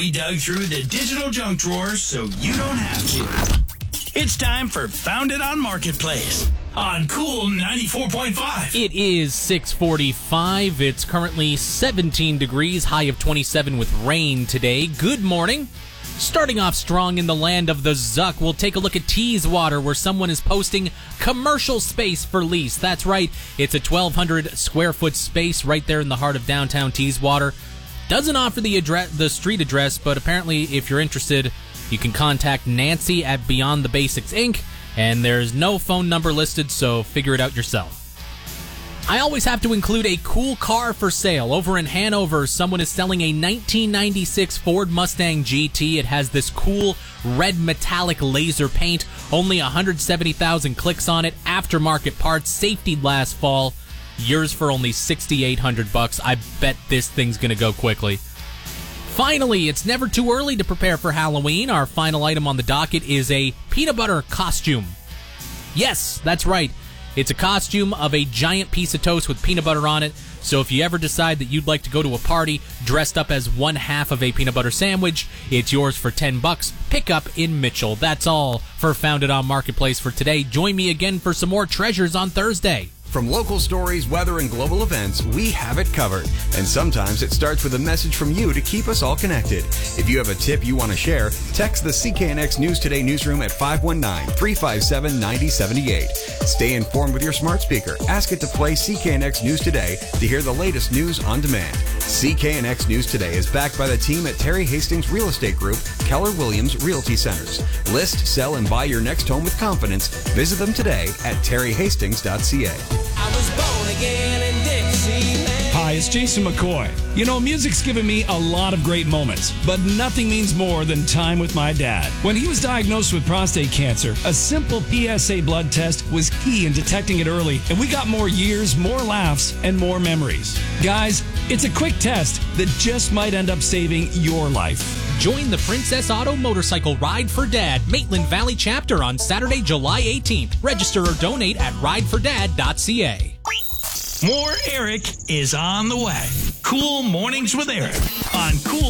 We dug through the digital junk drawers so you don't have to. It's time for Found It on Marketplace on Cool 94.5. It is 6:45. It's currently 17 degrees, high of 27 with rain today. Good morning. Starting off strong in the land of the Zuck, we'll take a look at Teeswater, where someone is posting commercial space for lease. That's right, it's a 1,200 square foot space right there in the heart of downtown Teeswater. Doesn't offer the street address, but apparently if you're interested, you can contact Nancy at Beyond the Basics Inc., and there's no phone number listed, so figure it out yourself. I always have to include a cool car for sale. Over in Hanover, someone is selling a 1996 Ford Mustang GT. It has this cool red metallic laser paint, only 170,000 clicks on it, aftermarket parts, safety last fall. Yours for only $6,800. I bet this thing's gonna go quickly. Finally, it's never too early to prepare for Halloween. Our final item on the docket is a peanut butter costume. Yes, that's right. It's a costume of a giant piece of toast with peanut butter on it. So if you ever decide that you'd like to go to a party dressed up as one half of a peanut butter sandwich, it's yours for $10. Pick up in Mitchell. That's all for Found It on Marketplace for today. Join me again for some more treasures on Thursday. From local stories, weather, and global events, we have it covered. And sometimes it starts with a message from you to keep us all connected. If you have a tip you want to share, text the CKNX News Today newsroom at 519-357-9078. Stay informed with your smart speaker. Ask it to play CKNX News Today to hear the latest news on demand. CKNX News Today is backed by the team at Terry Hastings Real Estate Group, Keller Williams Realty Centers. List, sell, and buy your next home with confidence. Visit them today at terryhastings.ca. I was born again in Dixieland. Hi, it's Jason McCoy. You know, music's given me a lot of great moments, but nothing means more than time with my dad. When he was diagnosed with prostate cancer, a simple PSA blood test was key in detecting it early, and we got more years, more laughs, and more memories. Guys, it's a quick test that just might end up saving your life. Join the Princess Auto Motorcycle Ride for Dad Maitland Valley chapter on Saturday, July 18th. Register or donate at ridefordad.ca. More Eric is on the way. Cool Mornings with Eric on Cool